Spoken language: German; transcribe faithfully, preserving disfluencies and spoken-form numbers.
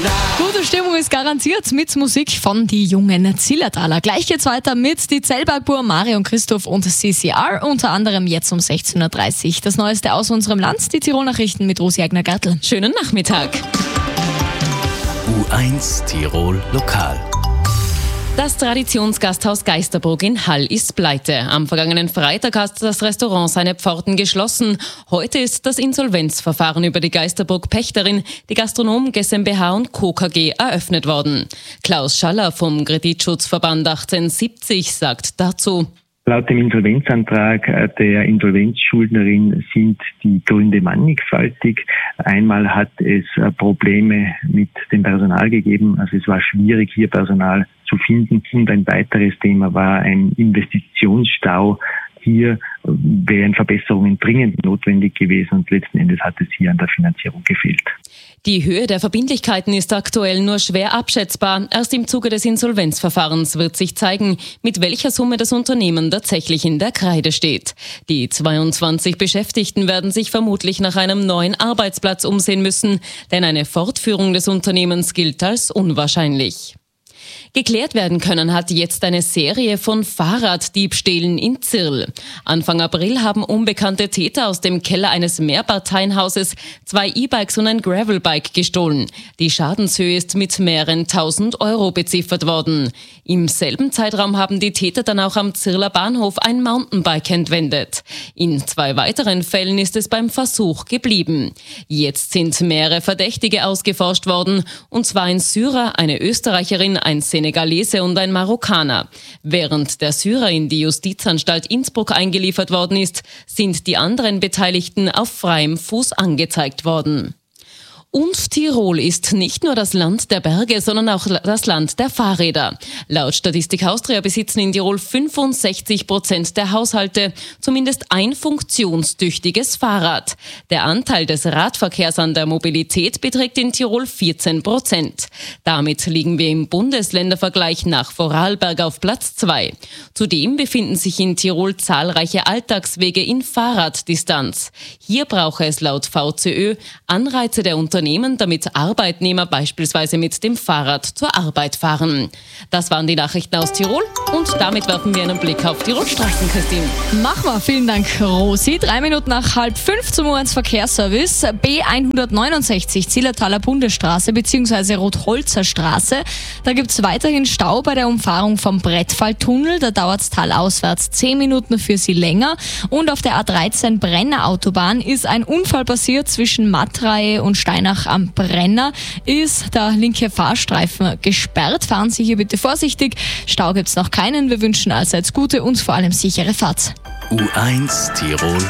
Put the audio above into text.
Gute Stimmung ist garantiert mit Musik von die jungen Zillertaler. Gleich geht's weiter mit die Zellbergbur, Mario und Christoph und C C R, unter anderem jetzt um sechzehn Uhr dreißig. Das Neueste aus unserem Land, die Tirol-Nachrichten mit Rosi Egner-Gartl. Schönen Nachmittag. U eins Tirol Lokal. Das Traditionsgasthaus Geisterbruck in Hall ist pleite. Am vergangenen Freitag hat das Restaurant seine Pforten geschlossen. Heute ist das Insolvenzverfahren über die Geisterbruck-Pächterin, die Gastronom GmbH und Co. K G, eröffnet worden. Klaus Schaller vom Kreditschutzverband achtzehnhundertsiebzig sagt dazu: Laut dem Insolvenzantrag der Insolvenzschuldnerin sind die Gründe mannigfaltig. Einmal hat es Probleme mit dem Personal gegeben, also es war schwierig, hier Personal zu finden. Und ein weiteres Thema war ein Investitionsstau. Hier wären Verbesserungen dringend notwendig gewesen und letzten Endes hat es hier an der Finanzierung gefehlt. Die Höhe der Verbindlichkeiten ist aktuell nur schwer abschätzbar. Erst im Zuge des Insolvenzverfahrens wird sich zeigen, mit welcher Summe das Unternehmen tatsächlich in der Kreide steht. Die zweiundzwanzig Beschäftigten werden sich vermutlich nach einem neuen Arbeitsplatz umsehen müssen, denn eine Fortführung des Unternehmens gilt als unwahrscheinlich. Geklärt werden können hat jetzt eine Serie von Fahrraddiebstählen in Zirl. Anfang April haben unbekannte Täter aus dem Keller eines Mehrparteienhauses zwei E-Bikes und ein Gravelbike gestohlen. Die Schadenshöhe ist mit mehreren tausend Euro beziffert worden. Im selben Zeitraum haben die Täter dann auch am Zirler Bahnhof ein Mountainbike entwendet. In zwei weiteren Fällen ist es beim Versuch geblieben. Jetzt sind mehrere Verdächtige ausgeforscht worden, und zwar ein Syrer, eine Österreicherin, ein Senegalese und ein Marokkaner. Während der Syrer in die Justizanstalt Innsbruck eingeliefert worden ist, sind die anderen Beteiligten auf freiem Fuß angezeigt worden. Und Tirol ist nicht nur das Land der Berge, sondern auch das Land der Fahrräder. Laut Statistik Austria besitzen in Tirol fünfundsechzig Prozent der Haushalte zumindest ein funktionstüchtiges Fahrrad. Der Anteil des Radverkehrs an der Mobilität beträgt in Tirol vierzehn Prozent. Damit liegen wir im Bundesländervergleich nach Vorarlberg auf Platz zwei. Zudem befinden sich in Tirol zahlreiche Alltagswege in Fahrraddistanz. Hier brauche es laut V C Ö Anreize der Unternehmen, damit Arbeitnehmer beispielsweise mit dem Fahrrad zur Arbeit fahren. Das waren die Nachrichten aus Tirol und damit werfen wir einen Blick auf Tirolstraßen, Christine. Mach mal, vielen Dank, Rosi. Drei Minuten nach halb fünf zum U eins Verkehrsservice. B hundertneunundsechzig Zillertaler Bundesstraße bzw. Rotholzer Straße. Da gibt es weiterhin Stau bei der Umfahrung vom Brettfalltunnel. Da dauert es talauswärts zehn Minuten für Sie länger. Und auf der A dreizehn Brenner Autobahn ist ein Unfall passiert zwischen Mattreihe und Steinach am Brenner. Ist der linke Fahrstreifen gesperrt. Fahren Sie hier bitte vorsichtig. Stau gibt es noch keinen. Wir wünschen allseits gute und vor allem sichere Fahrt. U eins Tirol